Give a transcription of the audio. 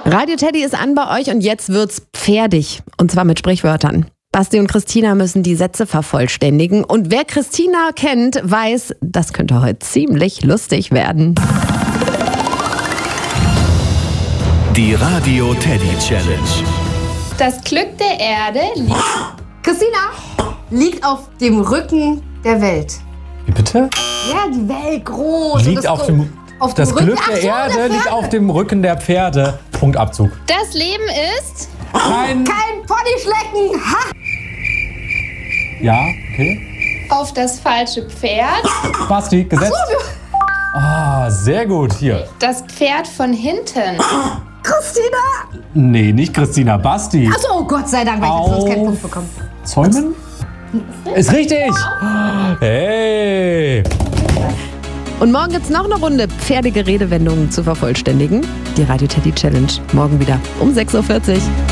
Radio Teddy ist an bei euch und jetzt wird's pferdig. Und zwar mit Sprichwörtern. Basti und Christina müssen die Sätze vervollständigen. Und wer Christina kennt, weiß, das könnte heute ziemlich lustig werden. Die Radio Teddy Challenge. Das Glück der Erde liegt... Christina liegt auf dem Rücken der Welt. Wie bitte? Ja, die Welt groß. Liegt auf dem das Rücken. Glück der Erde liegt auf dem Rücken der Pferde. Punktabzug. Das Leben ist... Kein Ponyschlecken. Ha! Ja, okay. Auf das falsche Pferd. Basti, gesetzt. Sehr gut. Hier. Das Pferd von hinten. Christina! Nee, nicht Christina. Basti. Achso, Gott sei Dank, weil ich jetzt sonst keinen Punkt bekomme. Zäumen? Ist richtig. Hey. Und morgen gibt's noch eine Runde pferdige Redewendungen zu vervollständigen. Die Radio Teddy Challenge. Morgen wieder um 6:40 Uhr.